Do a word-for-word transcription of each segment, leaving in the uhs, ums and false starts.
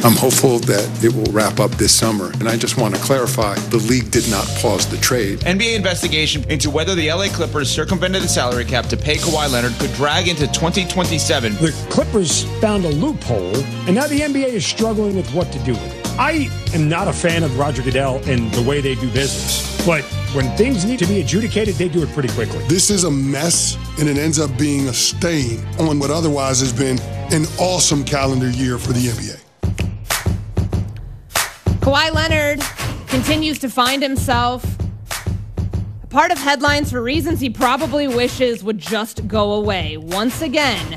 I'm hopeful that it will wrap up this summer. And I just want to clarify, the league did not pause the trade. N B A investigation into whether the L A Clippers circumvented the salary cap to pay Kawhi Leonard could drag into twenty twenty-seven. The Clippers found a loophole, and now the N B A is struggling with what to do with it. I am not a fan of Roger Goodell and the way they do business, but when things need to be adjudicated, they do it pretty quickly. This is a mess, and it ends up being a stain on what otherwise has been an awesome calendar year for the N B A. Kawhi Leonard continues to find himself a part of headlines for reasons he probably wishes would just go away. Once again,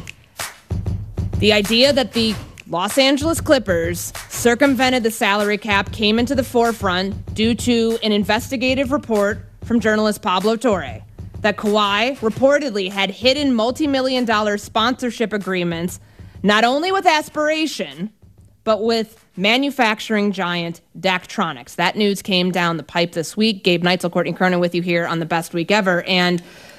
the idea that the Los Angeles Clippers circumvented the salary cap came into the forefront due to an investigative report from journalist Pablo Torre that Kawhi reportedly had hidden multi-million dollar sponsorship agreements not only with Aspiration, but with manufacturing giant Daktronics. That news came down the pipe this week. Gabe Neitzel, Courtney Kernan with you here on the Best Week Ever. And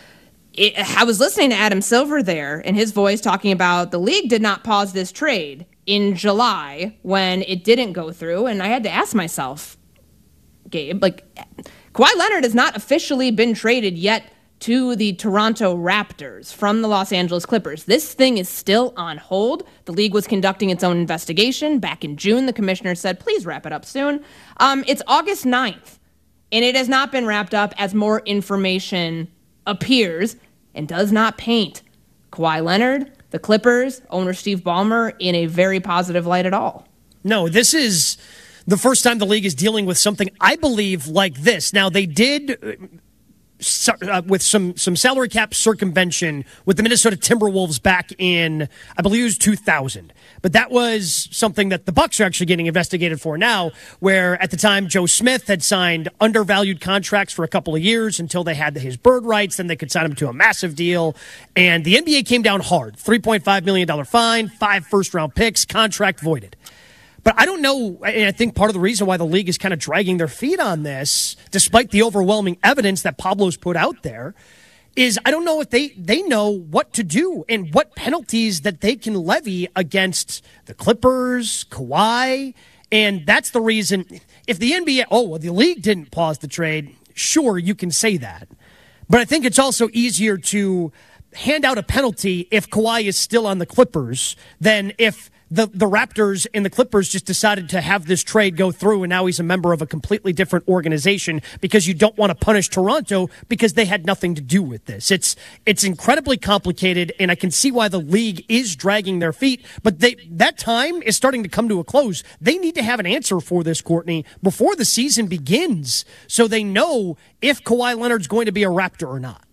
it, I was listening to Adam Silver there and his voice talking about the league did not pause this trade in July when it didn't go through. And I had to ask myself, Gabe, like, Kawhi Leonard has not officially been traded yet to the Toronto Raptors from the Los Angeles Clippers. This thing is still on hold. The league was conducting its own investigation. Back in June, the commissioner said, please wrap it up soon. Um, it's August ninth, and it has not been wrapped up as more information appears and does not paint Kawhi Leonard, the Clippers, owner Steve Ballmer, in a very positive light at all. No, this is the first time the league is dealing with something, I believe, like this. Now, they did... Uh, with some some salary cap circumvention with the Minnesota Timberwolves back in, I believe it was two thousand. But that was something that the Bucks are actually getting investigated for now, where at the time Joe Smith had signed undervalued contracts for a couple of years until they had his bird rights, then they could sign him to a massive deal. And the N B A came down hard. three point five million dollars fine, five first-round picks, contract voided. But I don't know, and I think part of the reason why the league is kind of dragging their feet on this, despite the overwhelming evidence that Pablo's put out there, is I don't know if they, they know what to do and what penalties that they can levy against the Clippers, Kawhi, and that's the reason. If the N B A, oh, well, the league didn't pause the trade, sure, you can say that. But I think it's also easier to hand out a penalty if Kawhi is still on the Clippers than if The the Raptors and the Clippers just decided to have this trade go through, and now he's a member of a completely different organization because you don't want to punish Toronto because they had nothing to do with this. It's it's incredibly complicated, and I can see why the league is dragging their feet, but they that time is starting to come to a close. They need to have an answer for this, Courtney, before the season begins so they know if Kawhi Leonard's going to be a Raptor or not.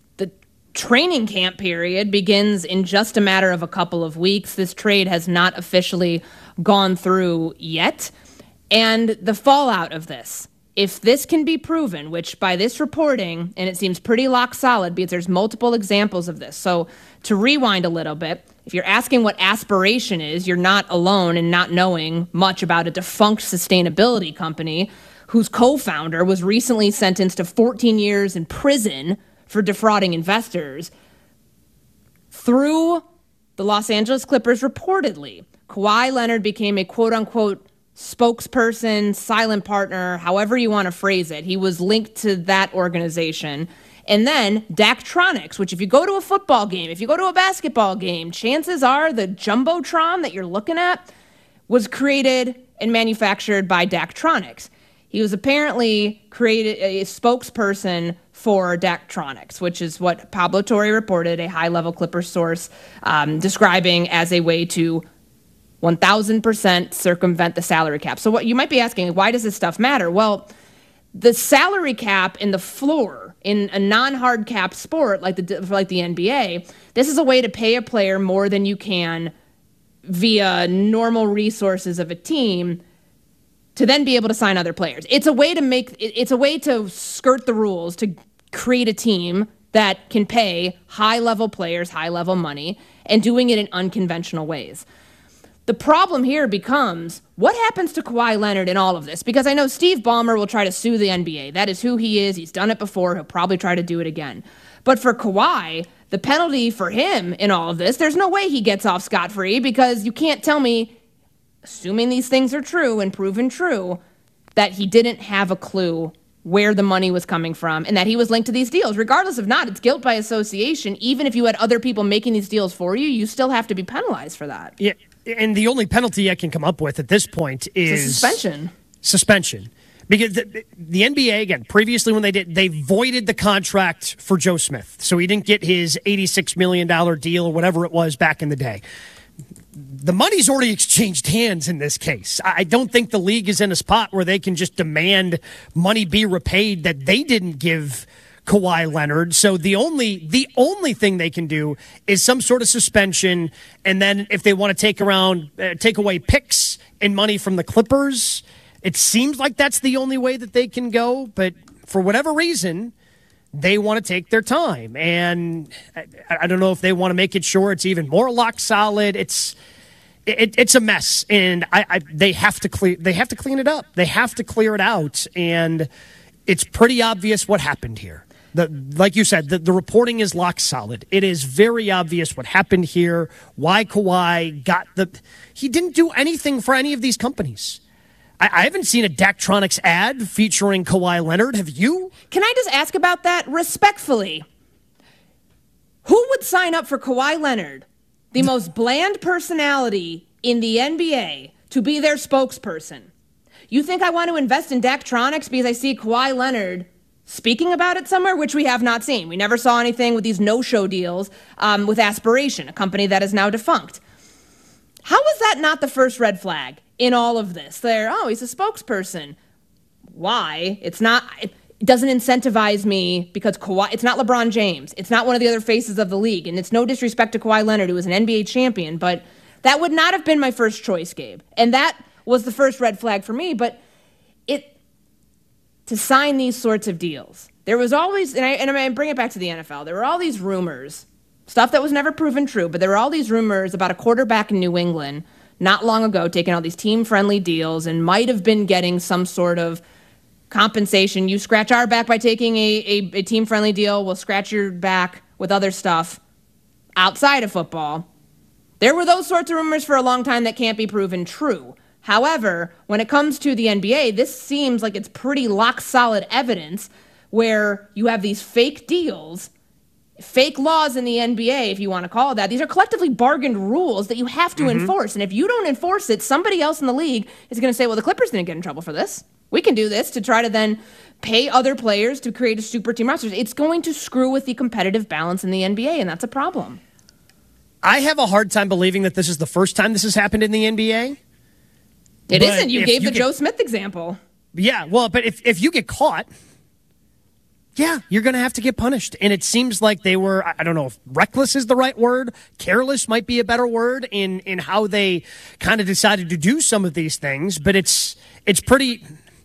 Training camp period begins in just a matter of a couple of weeks. This trade has not officially gone through yet. And the fallout of this, if this can be proven, which by this reporting, and it seems pretty lock solid because there's multiple examples of this. So to rewind a little bit, if you're asking what Aspiration is, you're not alone in not knowing much about a defunct sustainability company whose co-founder was recently sentenced to fourteen years in prison for defrauding investors. Through the Los Angeles Clippers, reportedly, Kawhi Leonard became a quote-unquote spokesperson, silent partner, however you want to phrase it. He was linked to that organization. And then Daktronics, which if you go to a football game, if you go to a basketball game, chances are the Jumbotron that you're looking at was created and manufactured by Daktronics. He was apparently created a spokesperson for Daktronics, which is what Pablo Torre reported, a high-level Clipper source, um, describing as a way to one thousand percent circumvent the salary cap. So what you might be asking, why does this stuff matter? Well, the salary cap and the floor in a non-hard cap sport like the like the N B A, this is a way to pay a player more than you can via normal resources of a team to then be able to sign other players. It's a way to make it's a way to skirt the rules, to create a team that can pay high-level players high-level money and doing it in unconventional ways. The problem here becomes, what happens to Kawhi Leonard in all of this? Because I know Steve Ballmer will try to sue the N B A. That is who he is. He's done it before. He'll probably try to do it again. But for Kawhi, the penalty for him in all of this, there's no way he gets off scot-free because you can't tell me assuming these things are true and proven true, that he didn't have a clue where the money was coming from and that he was linked to these deals. Regardless of not, it's guilt by association. Even if you had other people making these deals for you, you still have to be penalized for that. Yeah, and the only penalty I can come up with at this point is it's a suspension. Suspension. Because the, the N B A, again, previously when they did, they voided the contract for Joe Smith. So he didn't get his eighty-six million dollars deal or whatever it was back in the day. The money's already exchanged hands in this case. I don't think the league is in a spot where they can just demand money be repaid that they didn't give Kawhi Leonard. So the only the only thing they can do is some sort of suspension, and then if they want to take around uh, take away picks and money from the Clippers, it seems like that's the only way that they can go. But for whatever reason, they want to take their time, and I, I don't know if they want to make it sure it's even more lock solid. It's it, it's a mess, and I, I they have to clear they have to clean it up. They have to clear it out, and it's pretty obvious what happened here. The, like you said, the, the reporting is lock solid. It is very obvious what happened here, why Kawhi got the... He didn't do anything for any of these companies. I, I haven't seen a Daktronics ad featuring Kawhi Leonard. Have you? Can I just ask about that respectfully? Who would sign up for Kawhi Leonard, the most bland personality in the N B A, to be their spokesperson? You think I want to invest in Daktronics because I see Kawhi Leonard speaking about it somewhere, which we have not seen. We never saw anything with these no-show deals um, with Aspiration, a company that is now defunct. How is that not the first red flag in all of this? They're, oh, he's a spokesperson. Why? It's not... It doesn't incentivize me because Kawhi... It's not LeBron James. It's not one of the other faces of the league. And it's no disrespect to Kawhi Leonard, who was an N B A champion, but that would not have been my first choice, Gabe. And that was the first red flag for me, but it... to sign these sorts of deals. There was always, and I, and I bring it back to the N F L, there were all these rumors, stuff that was never proven true, but there were all these rumors about a quarterback in New England not long ago taking all these team-friendly deals and might have been getting some sort of compensation. You scratch our back by taking a, a, a team-friendly deal, we'll scratch your back with other stuff outside of football. There were those sorts of rumors for a long time that can't be proven true. However, when it comes to the N B A, this seems like it's pretty lock-solid evidence where you have these fake deals, fake laws in the N B A, if you want to call it that. These are collectively bargained rules that you have to mm-hmm. enforce. And if you don't enforce it, somebody else in the league is going to say, well, the Clippers didn't get in trouble for this. We can do this to try to then pay other players to create a super team roster. It's going to screw with the competitive balance in the N B A, and that's a problem. I have a hard time believing that this is the first time this has happened in the N B A. It but isn't. You gave you the get, Joe Smith example. Yeah, well, but if, if you get caught, yeah, you're going to have to get punished. And it seems like they were, I don't know if reckless is the right word, careless might be a better word in, in how they kind of decided to do some of these things. But it's it's pretty,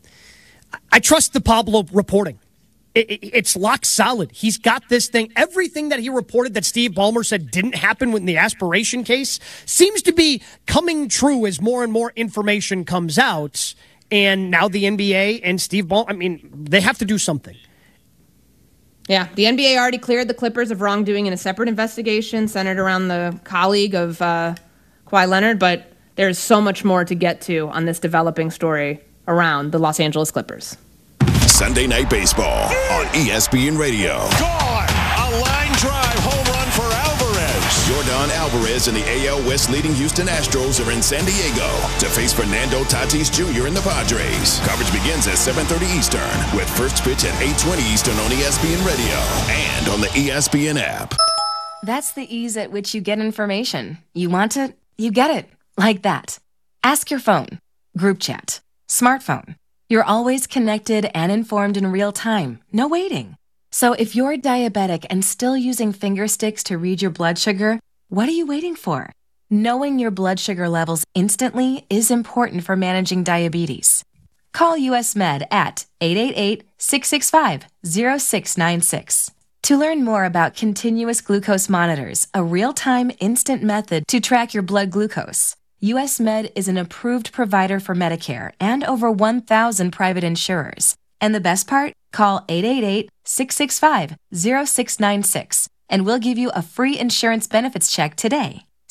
I trust the Pablo reporting. It, it, it's lock solid. He's got this thing. Everything that he reported that Steve Ballmer said didn't happen with the Aspiration case seems to be coming true as more and more information comes out. And now the N B A and Steve Ballmer, I mean, they have to do something. Yeah, the N B A already cleared the Clippers of wrongdoing in a separate investigation centered around the colleague of uh, Kawhi Leonard, but there's so much more to get to on this developing story around the Los Angeles Clippers. Sunday Night Baseball on E S P N Radio. Gone! A line drive home run for Alvarez. Yordan Alvarez and the A L West leading Houston Astros are in San Diego to face Fernando Tatis Junior and the Padres. Coverage begins at seven thirty Eastern with first pitch at eight twenty Eastern on E S P N Radio and on the E S P N app. That's the ease at which you get information. You want it, you get it. Like that. Ask your phone. Group chat. Smartphone. You're always connected and informed in real time. No waiting. So if you're diabetic and still using finger sticks to read your blood sugar, what are you waiting for? Knowing your blood sugar levels instantly is important for managing diabetes. Call U S Med at eight eight eight, six six five, zero six nine six. To learn more about continuous glucose monitors, a real-time instant method to track your blood glucose, U S Med is an approved provider for Medicare and over one thousand private insurers. And the best part? Call eight eight eight, six six five, zero six nine six and we'll give you a free insurance benefits check today.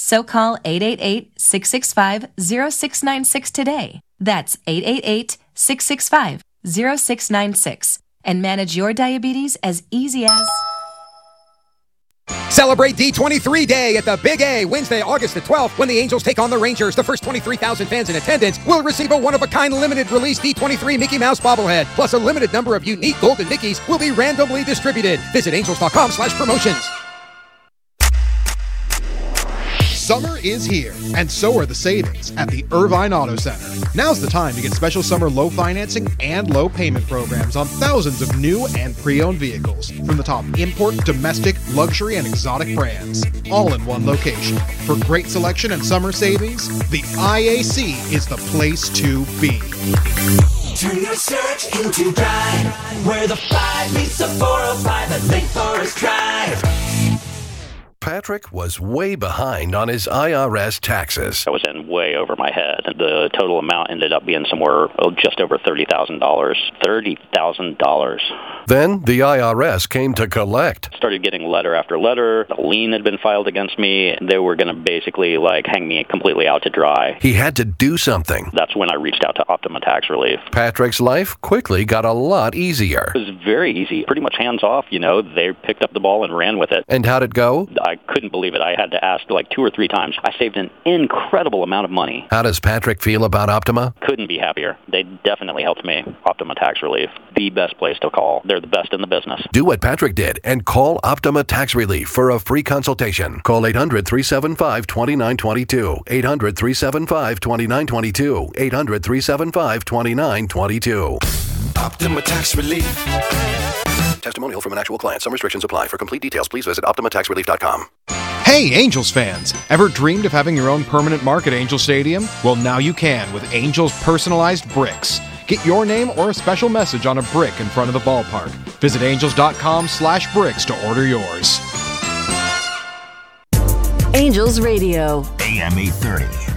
So call eight eight eight, six six five, zero six nine six today. That's eight eight eight, six six five, zero six nine six. And manage your diabetes as easy as... Celebrate D twenty-three Day at the Big A, Wednesday, August the twelfth, when the Angels take on the Rangers. The first twenty-three thousand fans in attendance will receive a one-of-a-kind limited-release D twenty-three Mickey Mouse bobblehead, plus a limited number of unique golden Mickeys will be randomly distributed. Visit angels dot com slash promotions. Summer is here, and so are the savings at the Irvine Auto Center. Now's the time to get special summer low financing and low payment programs on thousands of new and pre-owned vehicles from the top import, domestic, luxury, and exotic brands, all in one location. For great selection and summer savings, the I A C is the place to be. Turn your search into drive, where the five meets the four oh five at Lake Forest Drive. Patrick was way behind on his I R S taxes. I was in way over my head. The total amount ended up being somewhere oh, just over thirty thousand dollars. thirty thousand dollars. Then the I R S came to collect. Started getting letter after letter. A lien had been filed against me. They were going to basically like hang me completely out to dry. He had to do something. That's when I reached out to Optima Tax Relief. Patrick's life quickly got a lot easier. It was very easy. Pretty much hands off, you know. They picked up the ball and ran with it. And how'd it go? I couldn't believe it. I had to ask like two or three times. I saved an incredible amount of money. How does Patrick feel about Optima? Couldn't be happier. They definitely helped me. Optima Tax Relief. The best place to call. They're the best in the business. Do what Patrick did and call Optima Tax Relief for a free consultation. Call eight hundred, three seven five, two nine two two. eight hundred, three seven five, two nine two two. eight hundred, three seven five, two nine two two. Optima Tax Relief. Testimonial from an actual client. Some restrictions apply. For complete details, please visit optima tax relief dot com. Hey, Angels fans! Ever dreamed of having your own permanent mark at Angel Stadium? Well, now you can with Angels personalized bricks. Get your name or a special message on a brick in front of the ballpark. Visit angels dot com slash bricks to order yours. Angels Radio. A M eight thirty.